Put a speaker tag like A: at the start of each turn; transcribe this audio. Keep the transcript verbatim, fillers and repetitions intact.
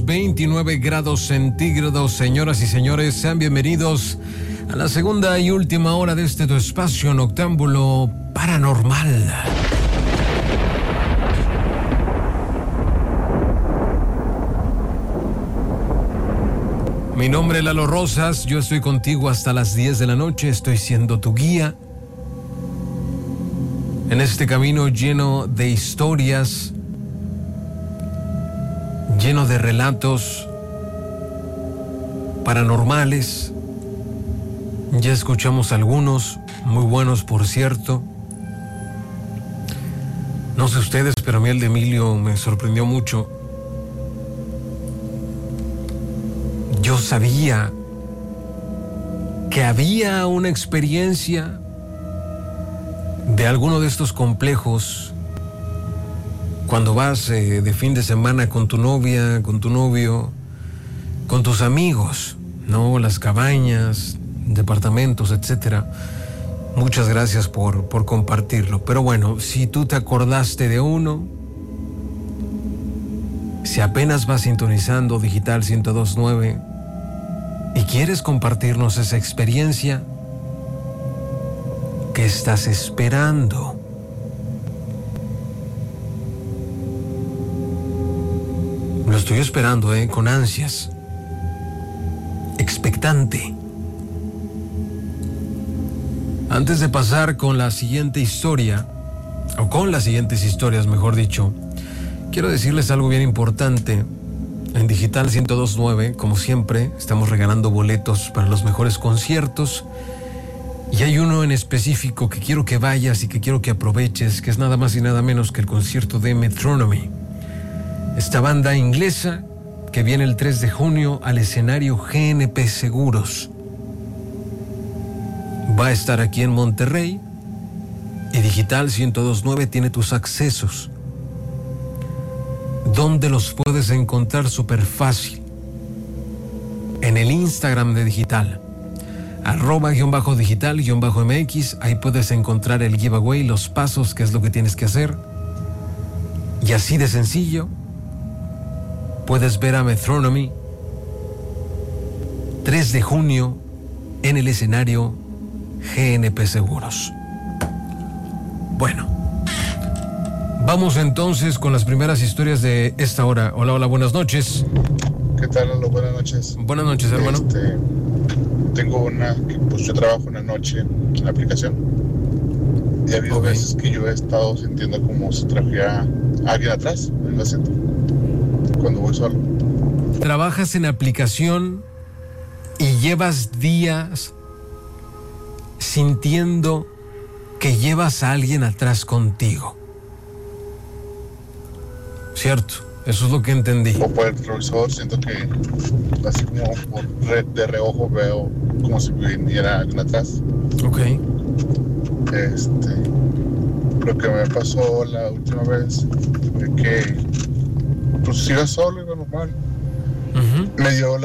A: veintinueve grados centígrados. Señoras y señores, sean bienvenidos a la segunda y última hora de este tu espacio noctámbulo paranormal. Mi nombre es Lalo Rosas, yo estoy contigo hasta las diez de la noche, estoy siendo tu guía en este camino lleno de historias, lleno de relatos paranormales. Ya escuchamos algunos, muy buenos por cierto. No sé ustedes, pero a mí el de Emilio me sorprendió mucho. Yo sabía que había una experiencia de alguno de estos complejos cuando vas eh, de fin de semana con tu novia, con tu novio, con tus amigos, ¿no? Las cabañas, departamentos, etcétera. Muchas gracias por, por compartirlo. Pero bueno, si tú te acordaste de uno, si apenas vas sintonizando Digital ciento dos punto nueve y quieres compartirnos esa experiencia, ¿qué estás esperando? Lo estoy esperando, ¿eh? Con ansias. Expectante. Antes de pasar con la siguiente historia, o con las siguientes historias, mejor dicho, quiero decirles algo bien importante. En Digital ciento dos punto nueve, como siempre, estamos regalando boletos para los mejores conciertos. Y hay uno en específico que quiero que vayas y que quiero que aproveches, que es nada más y nada menos que el concierto de Metronomy. Esta banda inglesa que viene el tres de junio al escenario G N P Seguros. Va a estar aquí en Monterrey y Digital ciento dos punto nueve tiene tus accesos. ¿Dónde los puedes encontrar? Súper fácil. En el Instagram de Digital. Arroba guión bajo digital guión bajo mx. Ahí puedes encontrar el giveaway, los pasos, qué es lo que tienes que hacer. Y así de sencillo, puedes ver a Metronomy tres de junio en el escenario G N P Seguros. Bueno, vamos entonces con las primeras historias de esta hora. Hola, hola, buenas noches.
B: ¿Qué tal, Lalo? Buenas noches.
A: Buenas noches, hermano.
B: Este, tengo una, que pues yo trabajo una noche en la aplicación y ha habido
A: Okay.
B: veces que yo he estado sintiendo como si trajera a alguien atrás en el asiento cuando voy solo.
A: Trabajas en aplicación y llevas días sintiendo que llevas a alguien atrás contigo. ¿Cierto? Eso es lo que entendí.
B: O por el retrovisor siento que así como por re, de reojo veo como si viniera alguien atrás.
A: Ok.
B: Este, lo que me pasó la última vez fue que pues iba solo, iba normal.
A: Uh-huh.
B: Me dio la